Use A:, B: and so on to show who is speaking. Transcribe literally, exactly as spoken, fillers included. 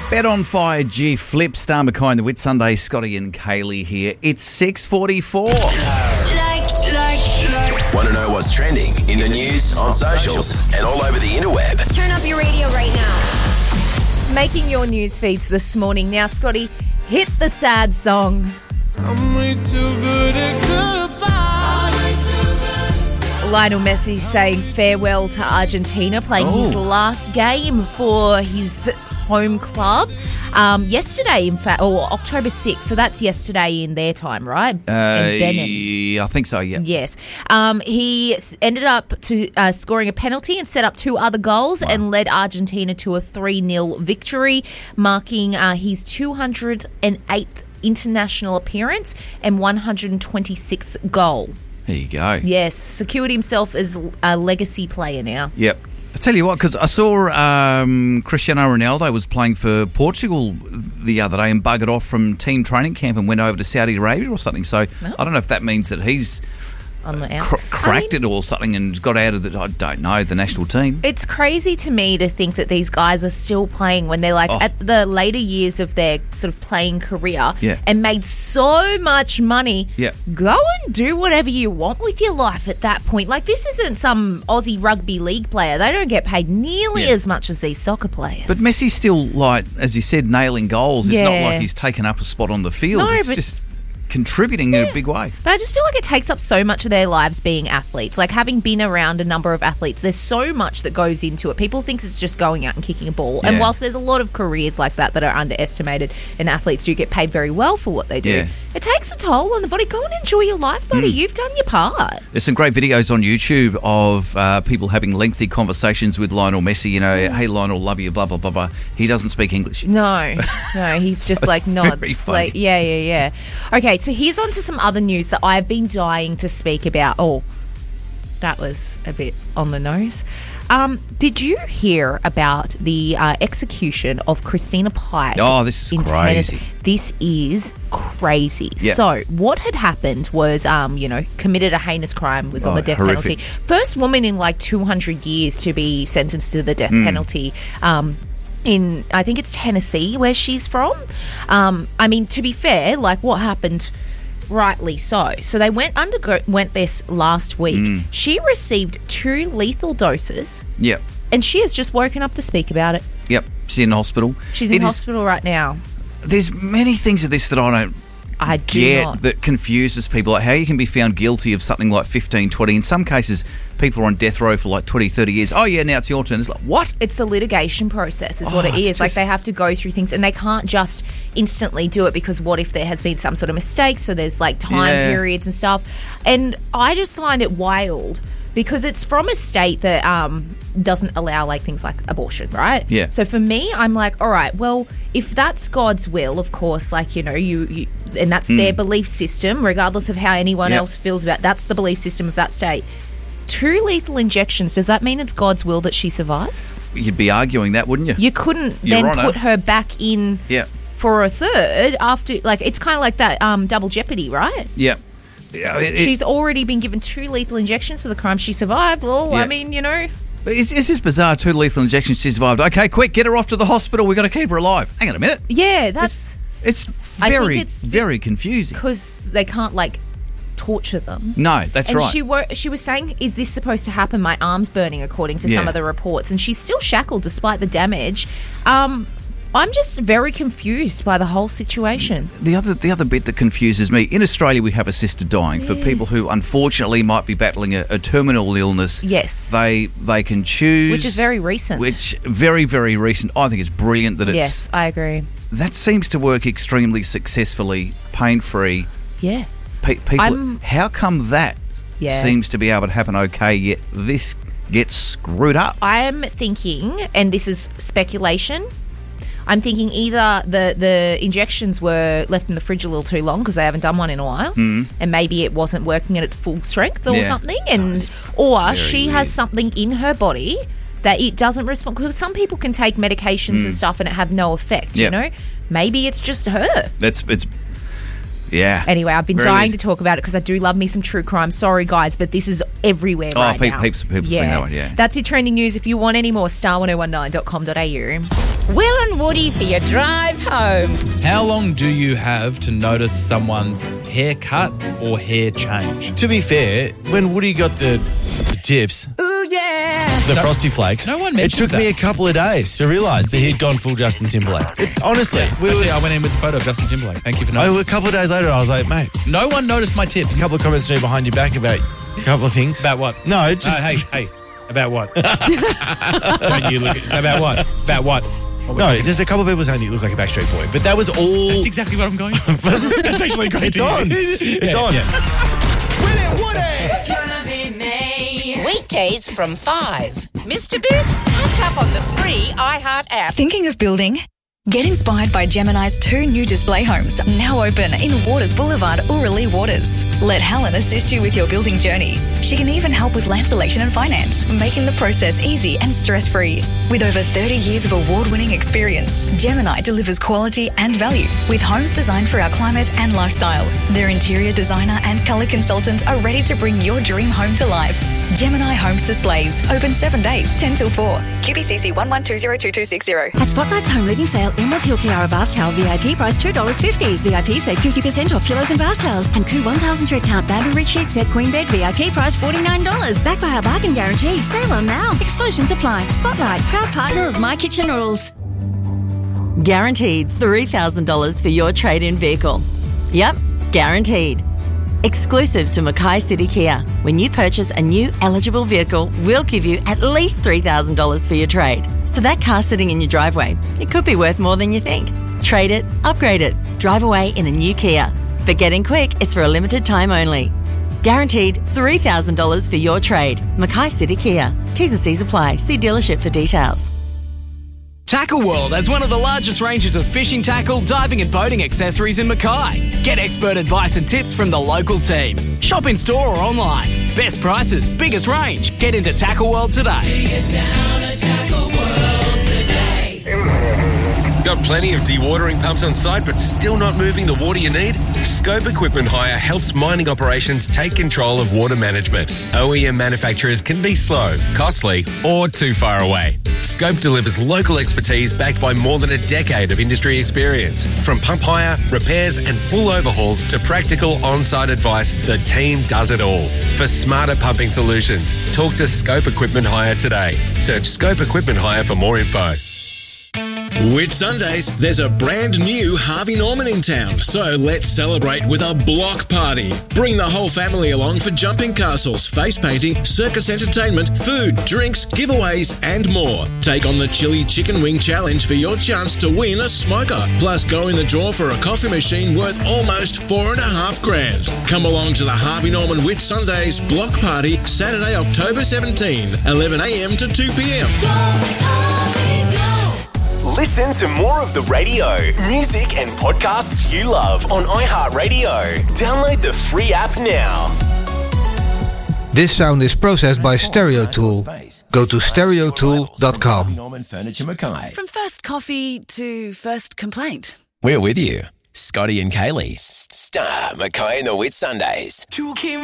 A: Bet on Fire, G Flip, Star McKay, the Whit Sunday, Scotty and Kaylee here. It's six forty-four.
B: Like, like, like.
C: Want to know what's trending in the news, on socials, and all over the interweb?
B: Turn up your radio right now.
D: Making your news feeds this morning. Now, Scotty, hit the sad song.
E: I'm way too good at goodbye.
D: Lionel Messi saying farewell to Argentina, playing
A: Oh.
D: his last game for his home club. Um, yesterday, in fact, or October sixth, so that's yesterday in their time, right?
A: Uh,
D: in Benin.
A: I think so, yeah.
D: Yes. Um, he s- ended up to uh, scoring a penalty and set up two other goals and led Argentina to a three nil victory, marking uh, his two hundred eighth international appearance and one hundred twenty-sixth goal.
A: There you go.
D: Yes, secured himself as a legacy player now.
A: Yep. I tell you what, because I saw um, Cristiano Ronaldo was playing for Portugal the other day and buggered off from team training camp and went over to Saudi Arabia or something. So
D: Oh.
A: I don't know if that means that he's
D: On the out.
A: cr-
D: I
A: cracked
D: mean,
A: it or something and got out of the, I don't know, the national team.
D: It's crazy to me to think that these guys are still playing when they're like
A: Oh.
D: at the later years of their sort of playing career
A: Yeah.
D: and made so much money.
A: Yeah.
D: Go and do whatever you want with your life at that point. Like, this isn't some Aussie rugby league player. They don't get paid nearly
A: Yeah.
D: as much as these soccer players.
A: But Messi's still, like, as you said, nailing goals. It's not
D: Yeah.
A: like he's taken up a spot on the field.
D: No,
A: it's
D: but-
A: just contributing in a big way.
D: But I just feel like it takes up so much of their lives being athletes. Like, having been around a number of athletes, there's so much that goes into it. People think it's just going out and kicking a ball. And
A: Yeah.
D: whilst there's a lot of careers like that that are underestimated and athletes do get paid very well for what they do,
A: Yeah.
D: it takes a toll on the body. Go and enjoy your life, buddy. You've done your part.
A: There's some great videos on YouTube of uh, people having lengthy conversations with Lionel Messi. You know, hey, Lionel, love you, blah, blah, blah, blah. He doesn't speak English.
D: No, no, he's just
A: it's
D: like
A: very
D: nods.
A: funny.
D: Like, yeah, yeah, yeah. Okay, so here's on to some other news that I've been dying to speak about. Oh, that was a bit on the nose. Um, did you hear about the uh, execution of Christina Pike?
A: Oh, this is
D: in
A: crazy.
D: Tennessee? This is crazy.
A: Yeah.
D: So what had happened was, um, you know, committed a heinous crime, was on
A: Oh,
D: the death
A: horrific.
D: penalty. First woman in like two hundred years to be sentenced to the death
A: Hmm.
D: penalty. Um, in, I think it's Tennessee where she's from. Um, I mean, to be fair, like what happened, rightly so. So they went undergo went this last week.
A: Hmm.
D: She received two lethal doses,
A: Yep,
D: and she has just woken up to speak about it.
A: yep. She's in hospital.
D: She's in
A: It is-
D: hospital right now.
A: There's many things of this that I don't
D: I do
A: get
D: not.
A: that confuses people. Like how you can be found guilty of something like fifteen, twenty. In some cases, people are on death row for like twenty, thirty years. Oh, yeah, now it's your turn. It's like, what?
D: It's the litigation process is what
A: Oh,
D: it
A: it's
D: is. Like
A: just-
D: they have to go through things and they can't just instantly do it because what if there has been some sort of mistake? So there's like time
A: Yeah.
D: periods and stuff. And I just find it wild because it's from a state that um, doesn't allow like things like abortion, right?
A: Yeah.
D: So for me, I'm like, all right, well, if that's God's will, of course, like, you know, you, you and that's their belief system, regardless of how anyone
A: Yep.
D: else feels about, that's the belief system of that state. Two lethal injections, does that mean it's God's will that she survives?
A: You'd be arguing that, wouldn't you?
D: You couldn't
A: Your
D: then
A: Honour.
D: put her back in
A: Yeah,
D: for a third after, like, it's kind of like that um, double jeopardy, right?
A: yeah. Yeah, it- it-
D: She's already been given two lethal injections for the crime she survived. Well,
A: Yeah.
D: I mean, you know,
A: It's, it's just bizarre. Two lethal injections. She survived. Okay, quick, get her off to the hospital. We've got to keep her alive. Hang on a minute.
D: yeah, that's
A: It's
D: I think
A: very,
D: it's-
A: very confusing.
D: because they can't, like, torture them.
A: No, that's
D: and
A: right.
D: she wo- she was saying, is this supposed to happen? My arm's burning, according to some
A: Yeah.
D: of the reports. And she's still shackled despite the damage. Um, I'm just very confused by the whole situation.
A: The other, the other bit that confuses me, in Australia we have assisted dying for people who unfortunately might be battling a, a terminal illness.
D: Yes.
A: They they can choose.
D: Which is very recent.
A: Which, very, very recent. I think it's brilliant that it's...
D: Yes, I agree.
A: That seems to work extremely successfully, pain-free.
D: Yeah.
A: Pe- people,
D: I'm-
A: how come that
D: Yeah.
A: seems to be able to happen okay, yet this gets screwed up?
D: I'm thinking, and this is speculation, I'm thinking either the, the injections were left in the fridge a little too long because they haven't done one in a while, and maybe it wasn't working at its full strength or
A: Hmm. Yeah.
D: something, and or
A: very
D: she
A: weird.
D: has something in her body that it doesn't respond. Because some people can take medications and stuff and it have no effect.
A: Hmm. Yeah.
D: You know, maybe it's just her.
A: That's it's yeah.
D: Anyway, I've been
A: Very
D: dying
A: weird.
D: to talk about it because I do love me some true crime. Sorry, guys, but this is everywhere
A: Oh,
D: right
A: pe-
D: now.
A: heaps of people saying that one, yeah.
D: That's your trending news. If you want any more, star ten nineteen dot com dot a u.
F: Will and Woody for your drive home.
G: How long do you have to notice someone's haircut or hair change?
H: To be fair, when Woody got the, the tips,
F: Ooh, yeah.
H: the
G: No-
H: Frosty Flakes,
G: no one
H: it
G: mentioned
H: took me a
G: that.
H: couple of days to realise that he'd gone full Justin Timberlake. It, honestly, we
G: Actually,
H: were,
G: I went in with a photo of Justin Timberlake. Thank you for
H: I,
G: noticing.
H: a couple of days later, I was like, mate,
G: No one noticed my tips.
H: a couple of comments to me behind your back about a couple of things.
G: About what?
H: No, just...
G: Oh, hey, hey. About what? Don't you look at, about what? About what? What we're
H: No,
G: talking-
H: just a couple of people saying you look like a Backstreet Boy. But that was all...
G: That's exactly what I'm going for. That's actually great.
H: It's
G: to
H: on.
G: hear.
H: It's
G: Yeah,
H: on.
G: yeah.
F: Weekdays from five. Mister Bit, catch up on the free iHeart app.
I: Thinking of building? Get inspired by Gemini's two new display homes, now open in Waters Boulevard, Orillia Waters. Let Helen assist you with your building journey. She can even help with land selection and finance, making the process easy and stress-free. With over thirty years of award-winning experience, Gemini delivers quality and value with homes designed for our climate and lifestyle. Their interior designer and colour consultant are ready to bring your dream home to life. Gemini Homes Displays, open seven days, ten till four. Q B C C one one two zero two two six zero.
J: At Spotlight's home living sale, Emerald Hill Kiara bath towel V I P price two dollars fifty. V I P save fifty percent off pillows and bath towels. And Koo one thousand thread count bamboo rich sheet set queen bed V I P price forty-nine dollars. Backed by our bargain guarantee. Sale on now. Exclusions apply. Spotlight, proud partner of My Kitchen Rules.
K: Guaranteed three thousand dollars for your trade-in vehicle. Yep, guaranteed. Exclusive to Mackay City Kia. When you purchase a new eligible vehicle, we'll give you at least three thousand dollars for your trade. So that car sitting in your driveway, it could be worth more than you think. Trade it, upgrade it, drive away in a new Kia. But get in quick, it's for a limited time only. Guaranteed three thousand dollars for your trade. Mackay City Kia. T's and C's apply. See dealership for details.
L: Tackle World has one of the largest ranges of fishing tackle, diving and boating accessories in Mackay. Get expert advice and tips from the local team. Shop in store or online. Best prices, biggest range. Get into Tackle World today.
M: Got plenty of dewatering pumps on site but still not moving the water you need? Scope Equipment Hire helps mining operations take control of water management. O E M manufacturers can be slow, costly, or too far away. Scope delivers local expertise backed by more than a decade of industry experience. From pump hire, repairs and full overhauls to practical on-site advice, the team does it all. For smarter pumping solutions, talk to Scope Equipment Hire today. Search Scope Equipment Hire for more info.
N: Whit Sundays, there's a brand new Harvey Norman in town, so let's celebrate with a block party. Bring the whole family along for jumping castles, face painting, circus entertainment, food, drinks, giveaways and more. Take on the Chili Chicken Wing Challenge for your chance to win a smoker, plus go in the draw for a coffee machine worth almost four and a half grand. Come along to the Harvey Norman Whit Sundays block party, Saturday, October seventeenth, eleven a.m. to two p.m.
C: Listen to more of the radio, music and podcasts you love on iHeartRadio. Download the free app now.
O: This sound is processed by Stereo Tool. Go to stereo tool dot com.
P: From first coffee to first complaint.
C: We're with you. Scotty and Kaylee. Star Mackay and the Whit Sundays.